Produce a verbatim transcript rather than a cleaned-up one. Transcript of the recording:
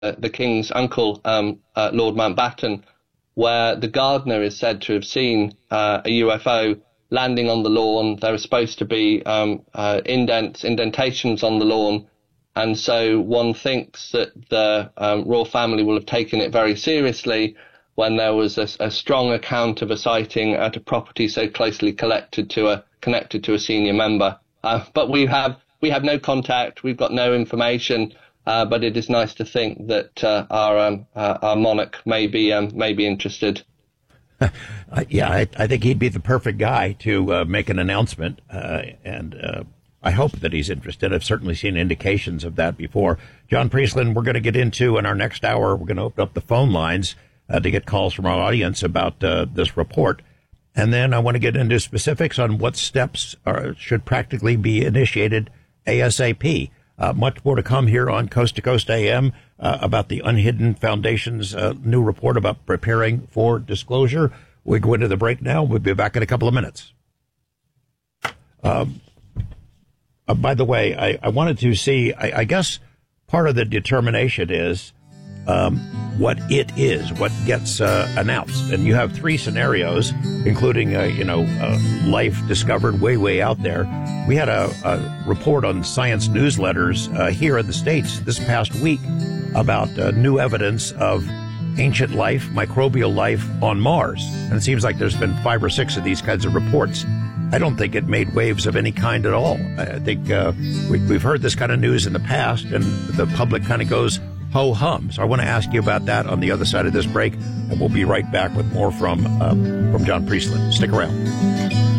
the King's uncle, um, uh, Lord Mountbatten, where the gardener is said to have seen uh, a U F O landing on the lawn. There are supposed to be um, uh, indents, indentations on the lawn. And so one thinks that the um, royal family will have taken it very seriously when there was a, a strong account of a sighting at a property so closely collected to a, connected to a senior member. Uh, but we have we have no contact. We've got no information. Uh, but it is nice to think that uh, our um, uh, our monarch may be um, may be interested. uh, yeah, I, I think he'd be the perfect guy to uh, make an announcement, uh, and uh, I hope that he's interested. I've certainly seen indications of that before. John Priestland, we're going to get into in our next hour. We're going to open up the phone lines uh, to get calls from our audience about uh, this report, and then I want to get into specifics on what steps are, should practically be initiated ASAP. Uh, much more to come here on Coast to Coast A M uh, about the Unhidden Foundation's uh, new report about preparing for disclosure. We go into the break now. We'll be back in a couple of minutes. Um, uh, by the way, I, I wanted to see, I, I guess part of the determination is um, what it is, what gets uh, announced. And you have three scenarios, including, uh, you know, uh, life discovered way, way out there. We had a, a report on Science newsletters uh, here in the States this past week about uh, new evidence of ancient life, microbial life on Mars. And it seems like there's been five or six of these kinds of reports. I don't think it made waves of any kind at all. I think uh, we, we've heard this kind of news in the past, and the public kind of goes ho-hum. So I want to ask you about that on the other side of this break, and we'll be right back with more from, uh, from John Priestland. Stick around.